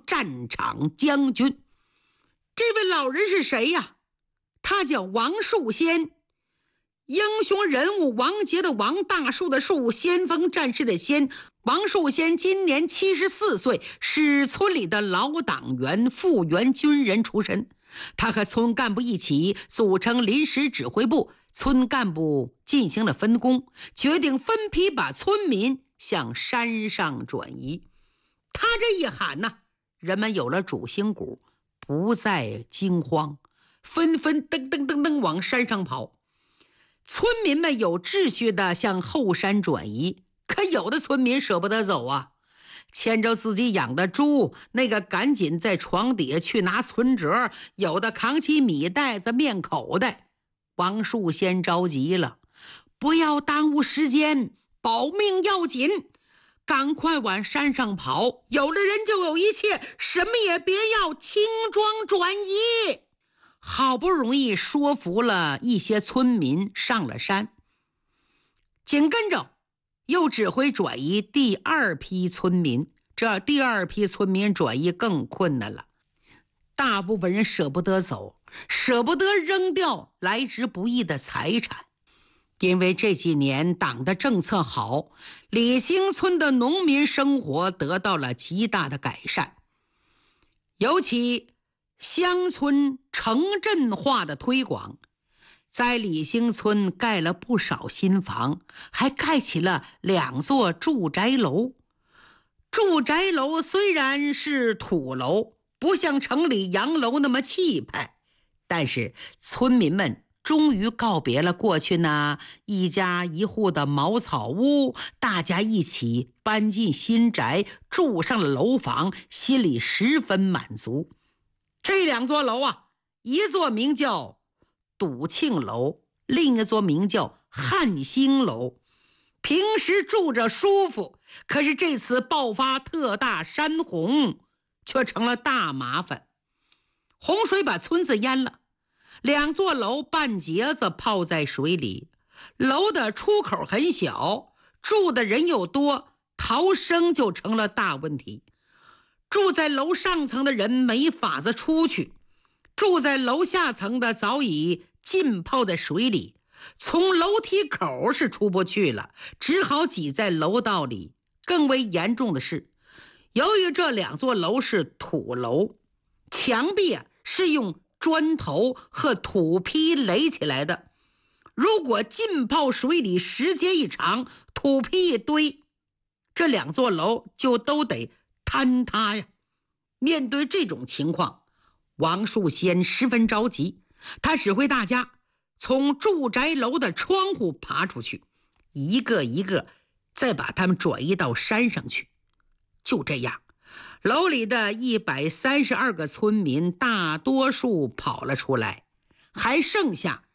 战场将军。这位老人是谁呀？他叫王树先，英雄人物王杰的王，大树的树，先锋战士的先。王树先今年74岁，是村里的老党员，复员军人出身。他和村干部一起组成临时指挥部，村干部进行了分工，决定分批把村民向山上转移。他这一喊呢，人们有了主心骨，不再惊慌，纷纷噔噔噔噔往山上跑。村民们有秩序地向后山转移，可有的村民舍不得走啊，牵着自己养的猪，那个赶紧在床底下去拿存折，有的扛起米袋子面口袋。王树先着急了，不要耽误时间，保命要紧，赶快往山上跑，有了人就有一切，什么也别要，轻装转移。好不容易说服了一些村民上了山，紧跟着又指挥转移第二批村民。这第二批村民转移更困难了，大部分人舍不得走，舍不得扔掉来之不易的财产。因为这几年党的政策好，李兴村的农民生活得到了极大的改善，尤其乡村城镇化的推广，在李兴村盖了不少新房，还盖起了2座住宅楼。住宅楼虽然是土楼，不像城里洋楼那么气派，但是村民们终于告别了过去那一家一户的茅草屋，大家一起搬进新宅，住上了楼房，心里十分满足。这2座楼啊，一座名叫笃庆楼，另一座名叫汉兴楼。平时住着舒服，可是这次爆发特大山洪，却成了大麻烦。洪水把村子淹了，2座楼半截子泡在水里，楼的出口很小，住的人又多，逃生就成了大问题。住在楼上层的人没法子出去，住在楼下层的早已浸泡在水里，从楼梯口是出不去了，只好挤在楼道里。更为严重的是，由于这2座楼是土楼，墙壁是用砖头和土坯垒起来的，如果浸泡水里时间一长，土坯一堆，这2座楼就都得坍塌呀。面对这种情况，王树先十分着急，他指挥大家从住宅楼的窗户爬出去，一个一个再把他们转移到山上去。就这样，楼里的132个村民大多数跑了出来，还剩下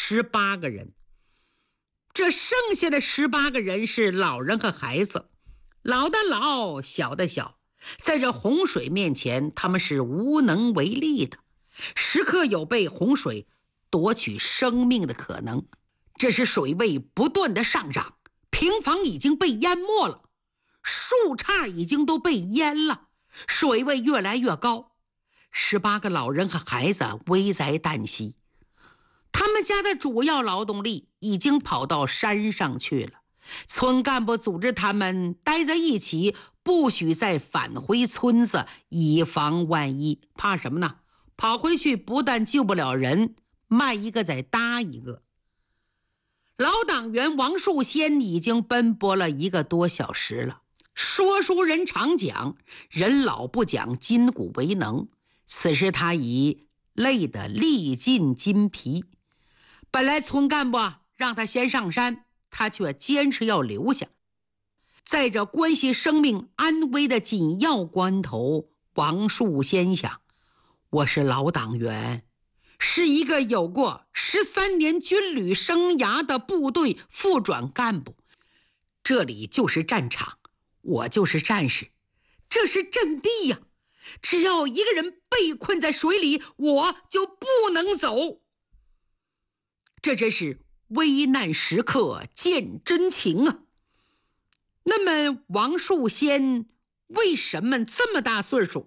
18个人。这剩下的18个人是老人和孩子，老的老，小的小，在这洪水面前，他们是无能为力的，时刻有被洪水夺取生命的可能。这时水位不断的上涨，平房已经被淹没了，树杈已经都被淹了，水位越来越高。18个老人和孩子危在旦夕，他们家的主要劳动力已经跑到山上去了。村干部组织他们待在一起，不许再返回村子，以防万一。怕什么呢？跑回去不但救不了人，卖一个再搭一个。老党员王树先已经奔波了1个多小时了。说书人常讲，人老不讲筋骨为能，此时他已累得力尽筋疲。本来村干部让他先上山，他却坚持要留下。在这关系生命安危的紧要关头，王树先想，我是老党员，是一个有过13年军旅生涯的部队副转干部，这里就是战场，我就是战士，这是阵地呀。只要一个人被困在水里，我就不能走。这真是危难时刻见真情啊！那么王树先为什么这么大岁数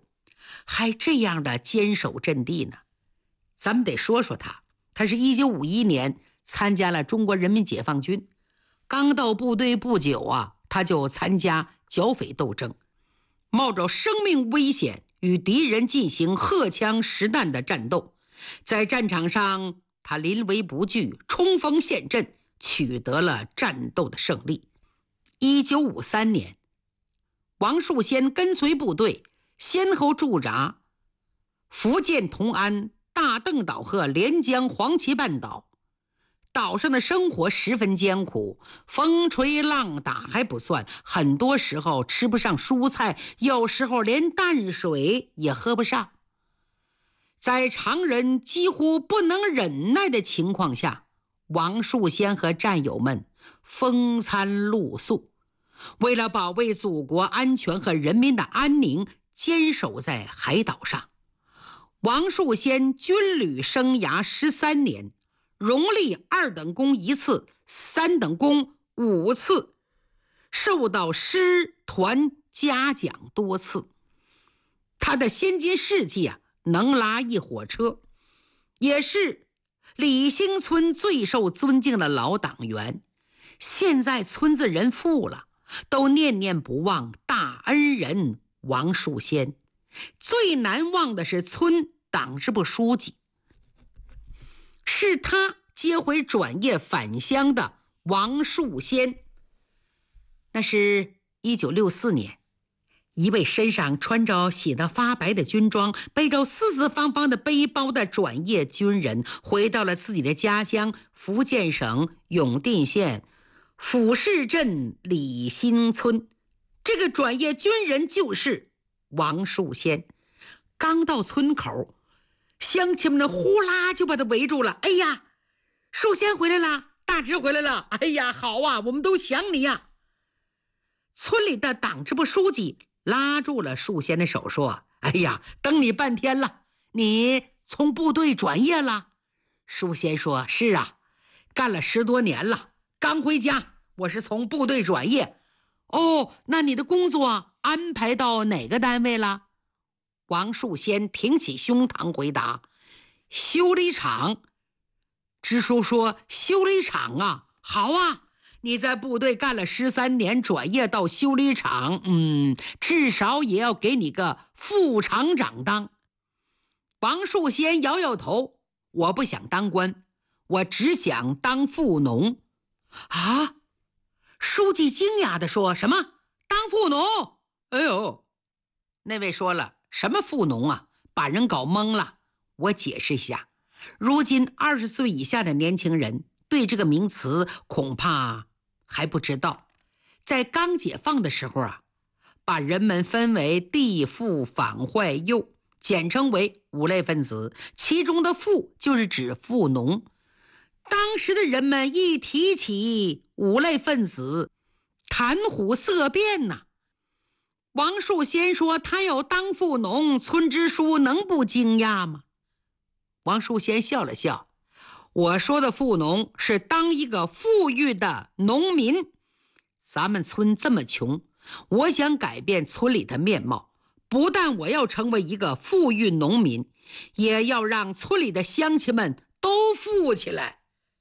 还这样的坚守阵地呢？咱们得说说他。他是1951年参加了中国人民解放军，刚到部队不久啊，他就参加剿匪斗争，冒着生命危险与敌人进行荷枪实弹的战斗。在战场上，他临危不惧，冲锋陷阵，取得了战斗的胜利。1953年，王树先跟随部队先后驻扎福建同安、大嶝岛和连江黄岐半岛，岛上的生活十分艰苦，风吹浪打还不算，很多时候吃不上蔬菜，有时候连淡水也喝不上。在常人几乎不能忍耐的情况下，王树先和战友们风餐露宿，为了保卫祖国安全和人民的安宁，坚守在海岛上。王树先军旅生涯13年，荣立2等功1次，3等功5次，受到师团嘉奖多次。他的先进事迹啊，能拉一火车，也是李兴村最受尊敬的老党员。现在村子人富了，都念念不忘大恩人王树先。最难忘的是村党支部书记，是他接回转业返乡的王树先。那是1964年，一位身上穿着洗得发白的军装，背着四四方方的背包的转业军人，回到了自己的家乡福建省永定县府市镇李兴村。这个转业军人就是王树先。刚到村口，乡亲们呼啦就把他围住了。哎呀，树先回来了，大直回来了，哎呀，好啊，我们都想你呀。村里的党支部书记拉住了树先的手说，哎呀，等你半天了，你从部队转业了？树先说，是啊，干了10多年了，刚回家，我是从部队转业。哦，那你的工作安排到哪个单位了？王树先挺起胸膛回答，修理厂。支书说，修理厂啊，好啊，你在部队干了13年，转业到修理厂，至少也要给你个副厂长当。王树先摇摇头，我不想当官，我只想当富农。啊？书记惊讶地说，什么？当富农？哎呦，那位说了，什么富农啊，把人搞懵了。我解释一下，如今20岁以下的年轻人对这个名词恐怕还不知道。在刚解放的时候啊，把人们分为地富反坏右，简称为5类分子，其中的富就是指富农。当时的人们一提起5类分子，谈虎色变呐。王树先说他要当富农，村支书能不惊讶吗？王树先笑了笑，我说的富农是当一个富裕的农民。咱们村这么穷，我想改变村里的面貌，不但我要成为一个富裕农民，也要让村里的乡亲们都富起来。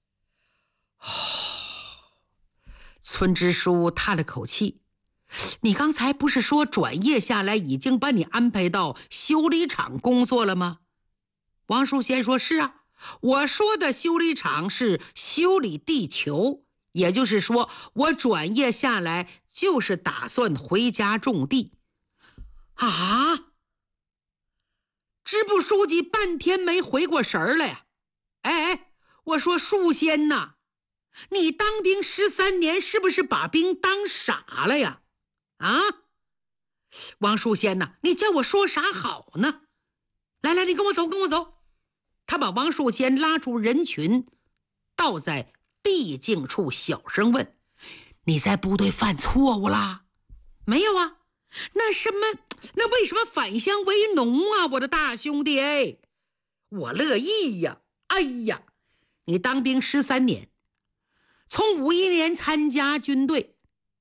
村支书叹了口气，你刚才不是说转业下来已经把你安排到修理厂工作了吗？王树先说，是啊，我说的修理厂是修理地球，也就是说我转业下来就是打算回家种地。啊？支部书记半天没回过神来呀。哎，我说树先呐，你当兵13年，是不是把兵当傻了呀？啊？王树先呐，你叫我说啥好呢？来，你跟我走，跟我走。他把王树先拉出人群，倒在僻静处，小声问，你在部队犯错误啦？没有啊。那为什么返乡为农啊，我的大兄弟？哎，我乐意呀。哎呀，你当兵13年，从51年参加军队，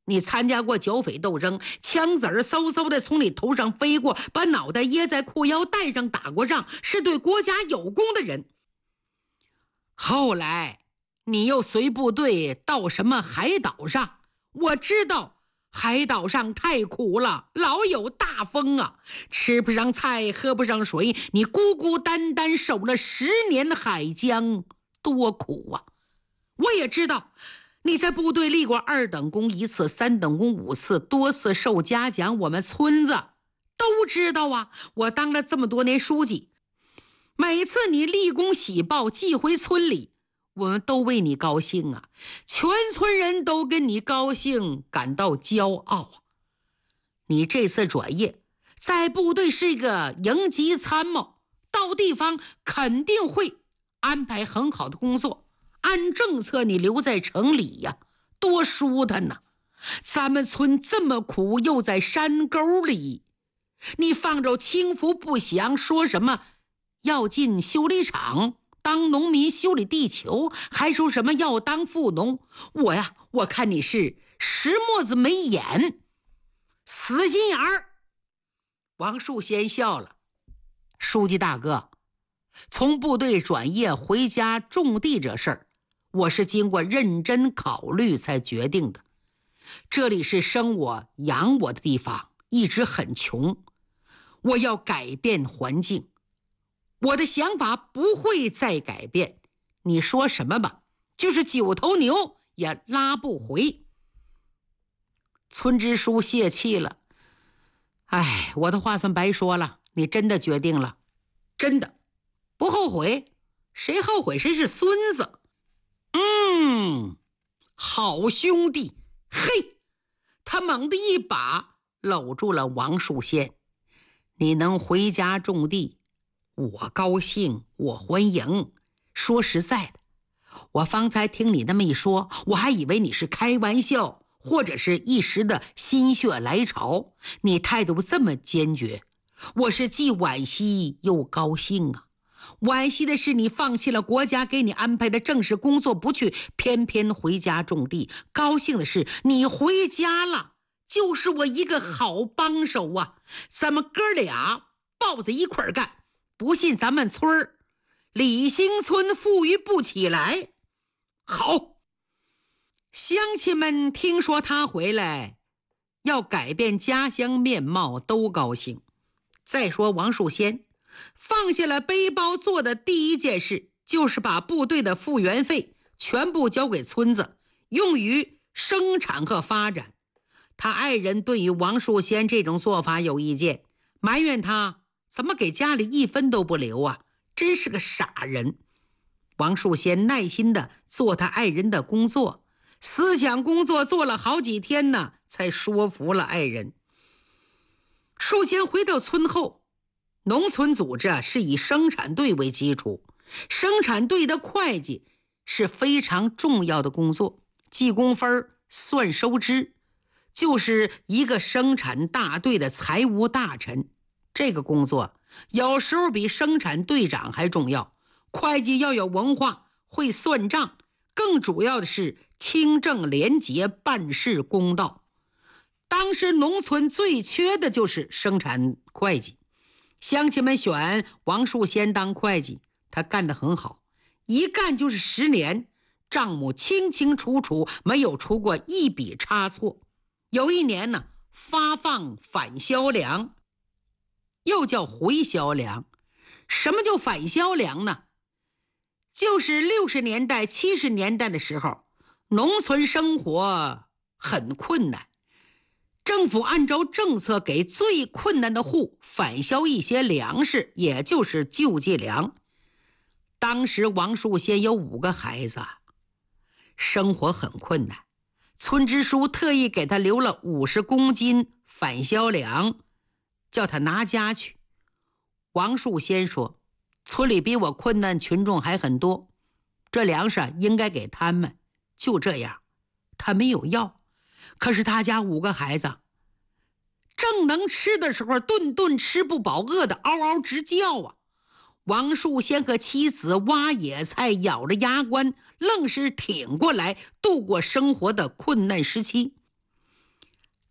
你参加过剿匪斗争，枪子儿嗖嗖的从你头上飞过，把脑袋掖在裤腰带上打过仗，是对国家有功的人。后来你又随部队到什么海岛上，我知道海岛上太苦了，老有大风啊，吃不上菜，喝不上水，你孤孤单单守了10年的海疆，多苦啊！我也知道你在部队立过2等功1次，3等功5次，多次受嘉奖，我们村子都知道啊。我当了这么多年书记，每次你立功喜报寄回村里，我们都为你高兴啊，全村人都跟你高兴，感到骄傲啊。你这次转业，在部队是一个营级参谋，到地方肯定会安排很好的工作，按政策你留在城里呀，多舒坦呐！咱们村这么苦，又在山沟里，你放着轻浮不详，说什么要进修理厂当农民修理地球，还说什么要当富农。我看你是石磨子没眼，死心眼儿。王树先笑了，书记大哥，从部队转业回家种地这事儿，我是经过认真考虑才决定的。这里是生我养我的地方，一直很穷，我要改变环境。我的想法不会再改变，你说什么吧，就是9头牛也拉不回。村支书泄气了，哎，我的话算白说了，你真的决定了？真的，不后悔？谁后悔谁是孙子。好兄弟。嘿，他猛地一把搂住了王树先。你能回家种地，我高兴，我欢迎。说实在的，我方才听你那么一说，我还以为你是开玩笑，或者是一时的心血来潮。你态度这么坚决，我是既惋惜又高兴啊。惋惜的是你放弃了国家给你安排的正式工作不去，偏偏回家种地。高兴的是你回家了，就是我一个好帮手啊。咱们哥俩抱在一块儿干，不信咱们村儿李兴村富裕不起来。好，乡亲们听说他回来要改变家乡面貌，都高兴。再说王树先放下了背包，做的第一件事就是把部队的复员费全部交给村子，用于生产和发展。他爱人对于王树先这种做法有意见，埋怨他怎么给家里1分都不留啊，真是个傻人。王树先耐心地做他爱人的工作，思想工作做了好几天呢，才说服了爱人。树先回到村后，农村组织是以生产队为基础，生产队的会计是非常重要的工作，记工分、算收支，就是一个生产大队的财务大臣。这个工作有时候比生产队长还重要。会计要有文化，会算账，更主要的是清正廉洁，办事公道。当时农村最缺的就是生产会计，乡亲们选王树先当会计，他干得很好，一干就是10年，账目清清楚楚，没有出过一笔差错。有一年呢，发放返销粮，又叫回销粮。什么叫返销粮呢？就是60年代、70年代的时候，农村生活很困难，政府按照政策给最困难的户返销一些粮食，也就是救济粮。当时王树先有5个孩子，生活很困难，村支书特意给他留了50公斤返销粮，叫他拿家去。王树先说，村里比我困难群众还很多，这粮食应该给他们。就这样，他没有要。可是他家5个孩子正能吃的时候，顿顿吃不饱，饿得嗷嗷直叫啊。王树先和妻子挖野菜，咬着牙关，愣是挺过来，度过生活的困难时期。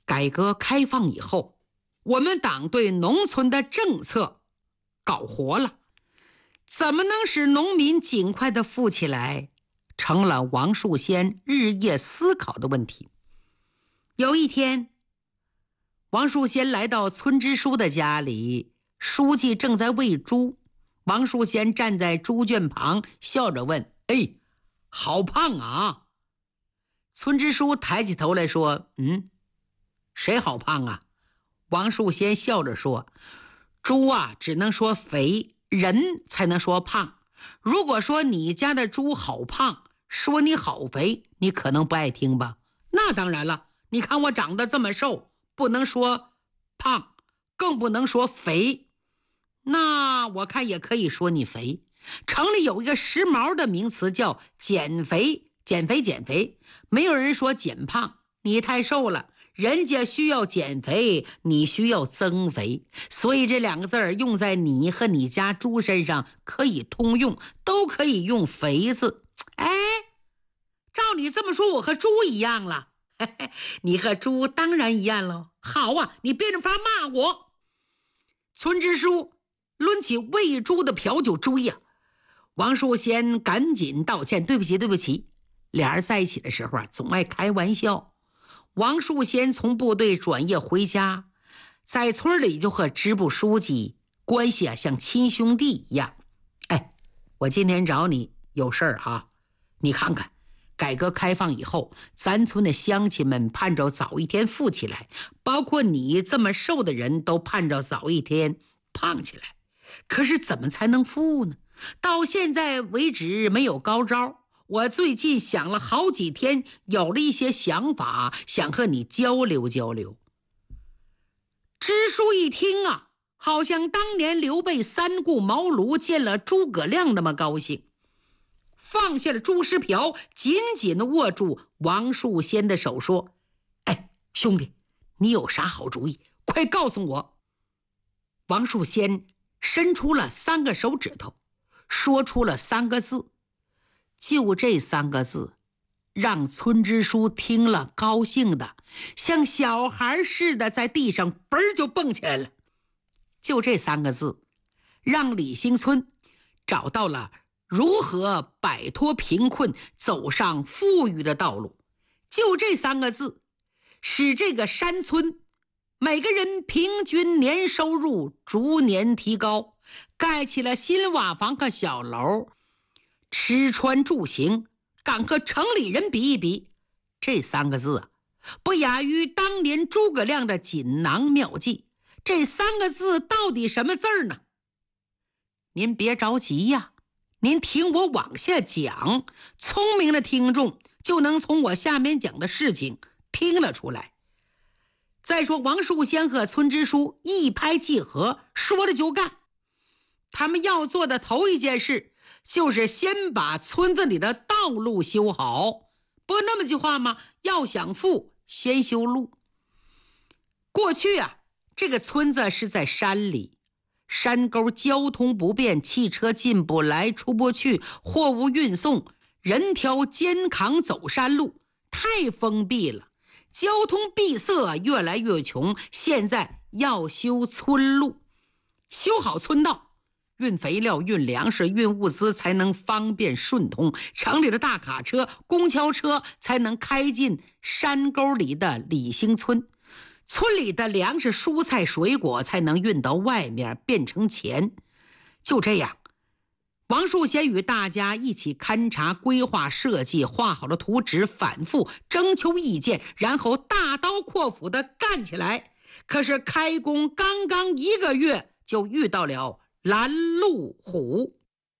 改革开放以后，我们党对农村的政策搞活了，怎么能使农民尽快的富起来，成了王树先日夜思考的问题。有一天，王树先来到村支书的家里，书记正在喂猪。王树先站在猪圈旁，笑着问：“哎，好胖啊！”村支书抬起头来说：“谁好胖啊？”王树先笑着说：“猪啊，只能说肥，人才能说胖。如果说你家的猪好胖，说你好肥，你可能不爱听吧？那当然了，你看我长得这么瘦，不能说胖，更不能说肥。那我看也可以说你肥。城里有一个时髦的名词叫减肥，减肥，减肥。没有人说减胖，你太瘦了，人家需要减肥，你需要增肥。所以这两个字用在你和你家猪身上可以通用，都可以用肥字。哎，照你这么说，我和猪一样了。你和猪当然一样了。好啊，你变着法骂我。村支书抡起喂猪的瓢就追呀。王树先赶紧道歉：“对不起，对不起。”俩人在一起的时候总爱开玩笑。王树先从部队转业回家，在村里就和支部书记关系像亲兄弟一样。哎，我今天找你有事儿啊，你看看，改革开放以后，咱村的乡亲们盼着早一天富起来，包括你这么瘦的人都盼着早一天胖起来。可是怎么才能富呢？到现在为止没有高招。我最近想了好几天，有了一些想法，想和你交流交流。支书一听啊，好像当年刘备三顾茅庐见了诸葛亮那么高兴，放下了猪食瓢，紧紧地握住王树先的手说：“哎，兄弟，你有啥好主意？快告诉我。”王树先伸出了3个手指头，说出了3个字。就这3个字，让村支书听了高兴的像小孩似的在地上嘣就蹦起来了。就这3个字，让李兴村找到了如何摆脱贫困，走上富裕的道路。就这3个字，使这个山村每个人平均年收入逐年提高，盖起了新瓦房和小楼，吃穿住行敢和城里人比一比。这3个字不亚于当年诸葛亮的锦囊妙计。这3个字到底什么字呢？您别着急呀，您听我往下讲，聪明的听众就能从我下面讲的事情听了出来。再说王树先和村支书一拍即合，说了就干。他们要做的头一件事就是先把村子里的道路修好。不那么句话吗？要想富，先修路。过去啊，这个村子是在山里，山沟交通不便，汽车进不来出不去，货物运送人挑肩扛走山路，太封闭了，交通闭塞，越来越穷。现在要修村路，修好村道，运肥料、运粮食、运物资才能方便顺通，城里的大卡车、公交车才能开进山沟里的李兴村，村里的粮食、蔬菜、水果才能运到外面变成钱。就这样，王树先与大家一起勘察、规划、设计，画好了图纸，反复征求意见，然后大刀阔斧地干起来。可是开工刚刚1个月，就遇到了拦路虎。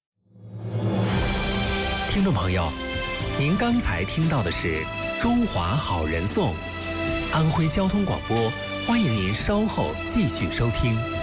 听众朋友，您刚才听到的是《中华好人颂》，安徽交通广播，欢迎您稍后继续收听。